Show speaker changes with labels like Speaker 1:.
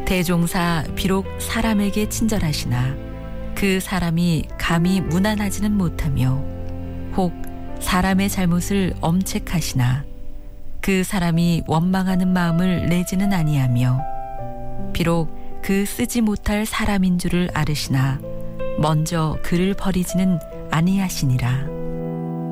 Speaker 1: 대종사 비록 사람에게 친절하시나 그 사람이 감히 무난하지는 못하며 혹 사람의 잘못을 엄책하시나 그 사람이 원망하는 마음을 내지는 아니하며 비록 그 쓰지 못할 사람인 줄을 아르시나 먼저 그를 버리지는 아니하시니라.